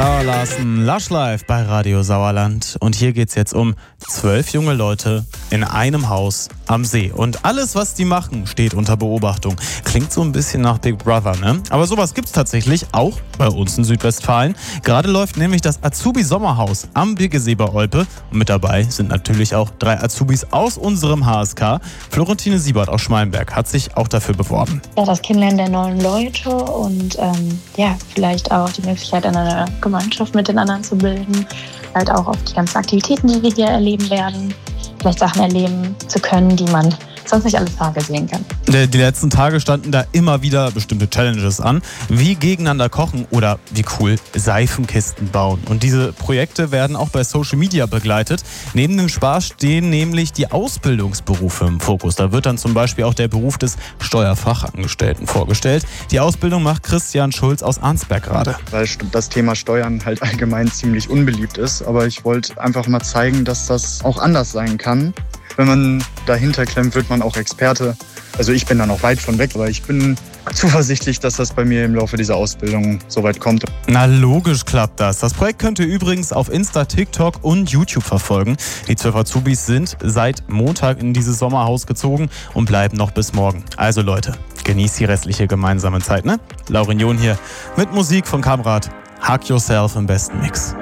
Sarah Larsen, Lush Life bei Radio Sauerland. Und hier geht's jetzt um 12 junge Leute in einem Haus am See. Und alles, was die machen, steht unter Beobachtung. Klingt so ein bisschen nach Big Brother, ne? Aber sowas gibt's tatsächlich auch bei uns in Südwestfalen. Gerade läuft nämlich das Azubi-Sommerhaus am Birkesee bei Olpe. Und mit dabei sind natürlich auch 3 Azubis aus unserem HSK. Florentine Siebert aus Schmalenberg hat sich auch dafür beworben. Ja, das Kennenlernen der neuen Leute und vielleicht auch die Möglichkeit, eine Gemeinschaft mit den anderen zu bilden. Halt auch auf die ganzen Aktivitäten, die wir hier erleben werden. Vielleicht Sachen erleben zu können, die man sonst nicht alle Tage sehen kann. Die letzten Tage standen da immer wieder bestimmte Challenges an, wie gegeneinander kochen oder wie cool Seifenkisten bauen. Und diese Projekte werden auch bei Social Media begleitet. Neben dem Spaß stehen nämlich die Ausbildungsberufe im Fokus. Da wird dann zum Beispiel auch der Beruf des Steuerfachangestellten vorgestellt. Die Ausbildung macht Christian Schulz aus Arnsberg gerade. Weil das Thema Steuern halt allgemein ziemlich unbeliebt ist. Aber ich wollte einfach mal zeigen, dass das auch anders sein kann. Wenn man dahinter klemmt, wird man auch Experte. Also ich bin da noch weit von weg, aber ich bin zuversichtlich, dass das bei mir im Laufe dieser Ausbildung soweit kommt. Na logisch klappt das. Das Projekt könnt ihr übrigens auf Insta, TikTok und YouTube verfolgen. Die 12 Azubis sind seit Montag in dieses Sommerhaus gezogen und bleiben noch bis morgen. Also Leute, genießt die restliche gemeinsame Zeit, ne? Laurinion hier mit Musik von Kamrat. Hug Yourself im besten Mix.